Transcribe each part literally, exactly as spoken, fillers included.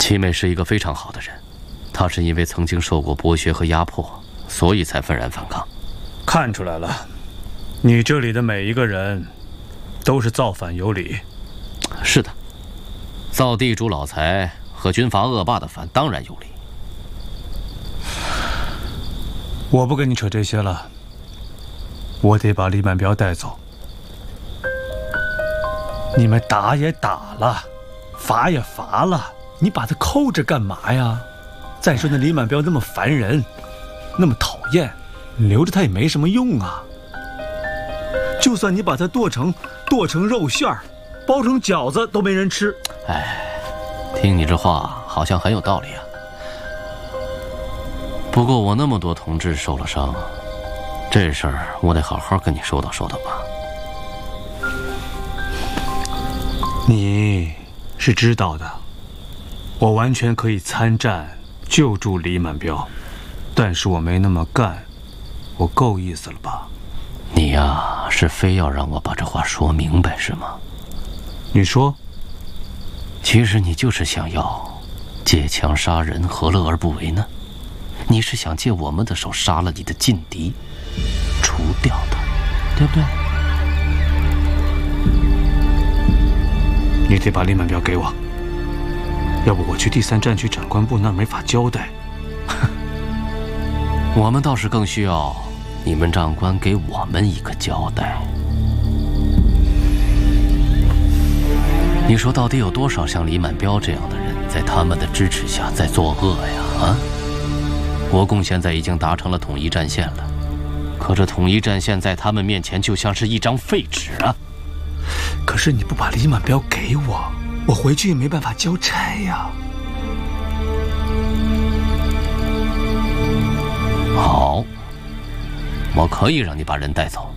七妹是一个非常好的人，她是因为曾经受过剥削和压迫，所以才愤然反抗。 看出来了，你这里的每一个人都是造反有理。 是的，造地主老财和军阀恶霸的反当然有理。 我不跟你扯这些了，我得把李满彪带走。你们打也打了，罚也罚了，你把他扣着干嘛呀？再说那李满彪那么烦人，那么讨厌，留着他也没什么用啊。就算你把他剁成剁成肉馅儿，包成饺子都没人吃。 哎，听你这话好像很有道理啊。不过我那么多同志受了伤，这事儿我得好好跟你说道说道吧。 你是知道的，我完全可以参战救助李满彪，但是我没那么干，我够意思了吧？ 你呀，是非要让我把这话说明白是吗？ 你说， 其实你就是想要借枪杀人，何乐而不为呢？你是想借我们的手杀了你的劲敌，除掉他，对不对？ 你得把李满彪给我，要不我去第三战区长官部那儿没法交代。 我们倒是更需要你们长官给我们一个交代。你说到底有多少像李满彪这样的人在他们的支持下在作恶呀？啊！国共现在已经达成了统一战线了，可这统一战线在他们面前就像是一张废纸啊！ 可是你不把李满彪给我，我回去也没办法交差呀。 好，我可以让你把人带走，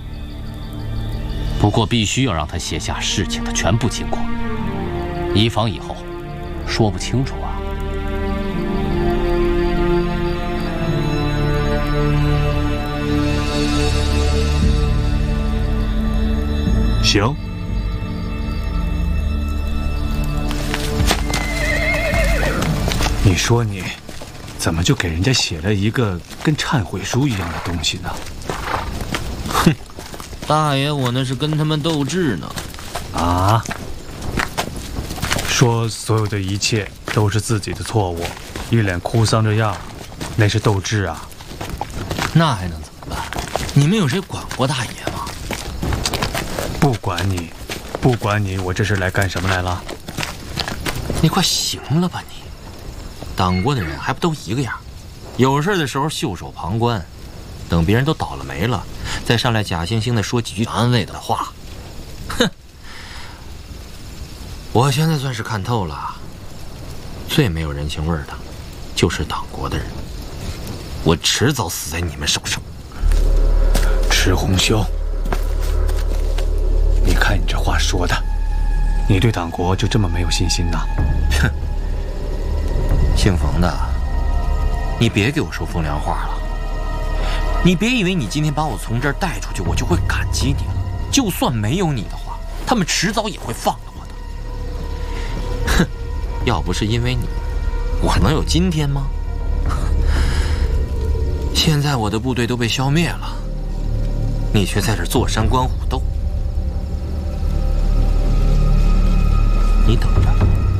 不过必须要让他写下事情的全部经过，以防以后说不清楚啊。 行。你说你怎么就给人家写了一个跟忏悔书一样的东西呢？ 哼，大爷，我那是跟他们斗智呢。 啊？说所有的一切都是自己的错误，一脸哭丧着样，那是斗智啊？ 那还能怎么办？你们有谁管过大爷吗？ 不管你，不管你，我这是来干什么来了？ 你快行了吧你！党国的人还不都一个样？有事的时候袖手旁观，等别人都倒了霉了，再上来假惺惺的说几句安慰的话。哼！我现在算是看透了，最没有人情味的，就是党国的人。我迟早死在你们手上。 迟洪修，你看你这话说的，你对党国就这么没有信心呐？ 哼！姓冯的，你别给我说风凉话了。你别以为你今天把我从这儿带出去，我就会感激你了。就算没有你的话，他们迟早也会放了我的。哼！要不是因为你，我能有今天吗？现在我的部队都被消灭了，你却在这坐山观虎斗。你等着，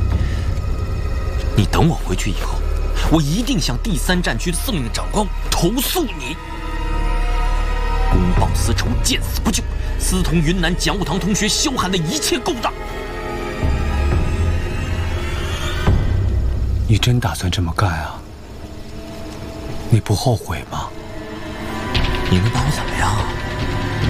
你等我回去以后，我一定向第三战区的司令长官投诉你，公报私仇，见死不救，私通云南讲武堂同学萧寒的一切勾当。 你真打算这么干啊？你不后悔吗？ 你能把我怎么样啊？